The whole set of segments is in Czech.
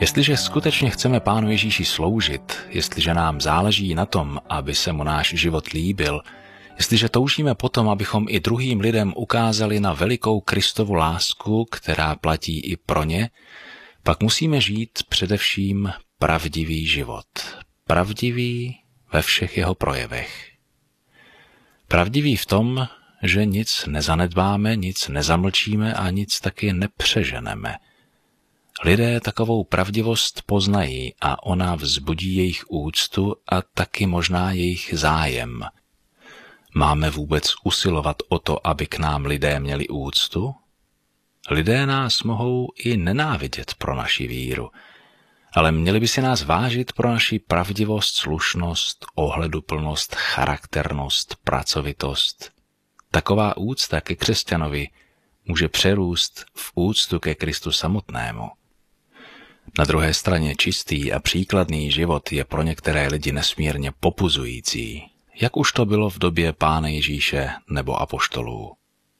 Jestliže skutečně chceme Pánu Ježíši sloužit, jestliže nám záleží na tom, aby se mu náš život líbil, jestliže toužíme potom, abychom i druhým lidem ukázali na velikou Kristovu lásku, která platí i pro ně, pak musíme žít především pravdivý život. Pravdivý ve všech jeho projevech. Pravdivý v tom, že nic nezanedbáme, nic nezamlčíme a nic taky nepřeženeme. Lidé takovou pravdivost poznají a ona vzbudí jejich úctu a taky možná jejich zájem. Máme vůbec usilovat o to, aby k nám lidé měli úctu? Lidé nás mohou i nenávidět pro naši víru, ale měli by si nás vážit pro naši pravdivost, slušnost, ohleduplnost, charakternost, pracovitost. Taková úcta ke křesťanovi může přerůst v úctu ke Kristu samotnému. Na druhé straně čistý a příkladný život je pro některé lidi nesmírně popuzující, jak už to bylo v době Pána Ježíše nebo apoštolů.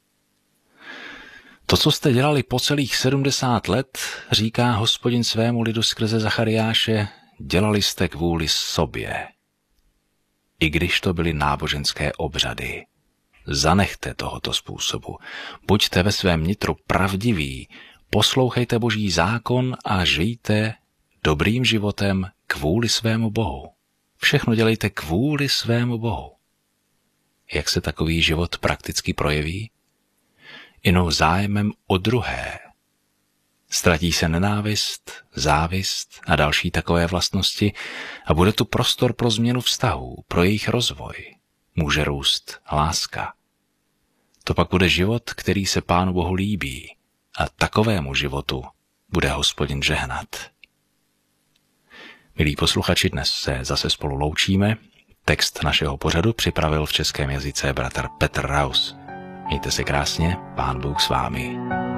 To, co jste dělali po celých 70 let, říká Hospodin svému lidu skrze Zachariáše, dělali jste kvůli sobě. I když to byly náboženské obřady. Zanechte tohoto způsobu. Buďte ve svém nitru pravdiví, poslouchejte Boží zákon a žijte dobrým životem kvůli svému Bohu. Všechno dělejte kvůli svému Bohu. Jak se takový život prakticky projeví? Jinou zájmem o druhé. Ztratí se nenávist, závist a další takové vlastnosti a bude tu prostor pro změnu vztahů, pro jejich rozvoj. Může růst láska. To pak bude život, který se Pánu Bohu líbí a takovému životu bude Hospodin žehnat. Milí posluchači, dnes se zase spolu loučíme. Text našeho pořadu připravil v českém jazyce bratr Petr Raus. Mějte se krásně, Pán Bůh s vámi.